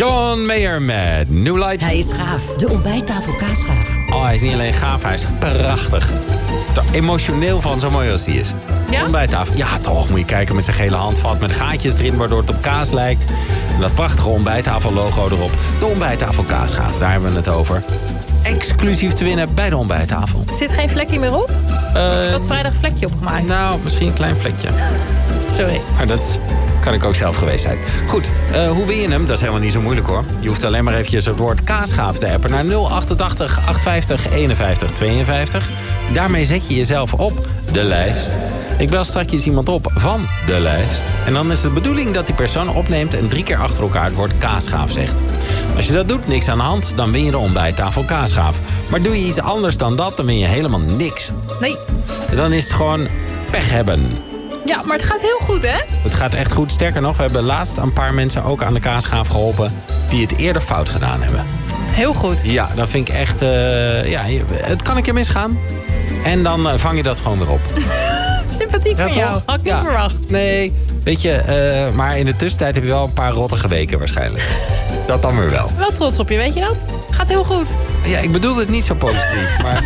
John Mayer met New Light. Hij is gaaf. De ontbijttafel kaasgaaf. Oh, hij is niet alleen gaaf, hij is prachtig. Er emotioneel van, zo mooi als die is. Ja? De ontbijttafel. Ja, toch moet je kijken met zijn gele handvat met gaatjes erin, waardoor het op kaas lijkt. En dat prachtige ontbijttafel-logo erop. De ontbijttafel kaasgaaf, daar hebben we het over. Exclusief te winnen bij de ontbijttafel. Zit geen vlekje meer op? Ik had vrijdag een vlekje opgemaakt. Nou, misschien een klein vlekje. Sorry. Maar dat kan ik ook zelf geweest zijn. Goed, hoe win je hem? Dat is helemaal niet zo moeilijk hoor. Je hoeft alleen maar eventjes het woord kaasgaaf te appen naar 088 850 51 52. Daarmee zet je jezelf op de lijst. Ik bel straks iemand op van de lijst. En dan is de bedoeling dat die persoon opneemt en 3 keer achter elkaar het woord kaasgaaf zegt. Als je dat doet, niks aan de hand, dan win je de ontbijttafel kaasgaaf. Maar doe je iets anders dan dat, dan win je helemaal niks. Nee. Dan is het gewoon pech hebben. Ja, maar het gaat heel goed, hè? Het gaat echt goed. Sterker nog, we hebben laatst een paar mensen ook aan de kaasgaaf geholpen die het eerder fout gedaan hebben. Heel goed. Ja, dat vind ik echt... het kan een keer misgaan. En dan vang je dat gewoon weer op. Sympathiek van jou. Had ik niet verwacht. Nee, weet je, maar in de tussentijd heb je wel een paar rottige weken waarschijnlijk. Dat dan weer wel. Wel trots op je, weet je dat? Gaat heel goed. Ja, ik bedoel het niet zo positief, maar...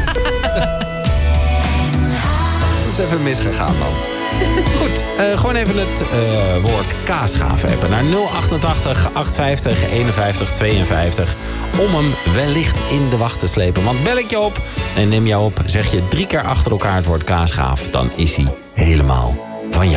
Het is even misgegaan dan. Goed, gewoon even het woord kaasgaaf appen naar 088 850 51 52 om hem wellicht in de wacht te slepen. Want bel ik je op en neem jou op, zeg je 3 keer achter elkaar het woord kaasgaaf, dan is hij helemaal van jou.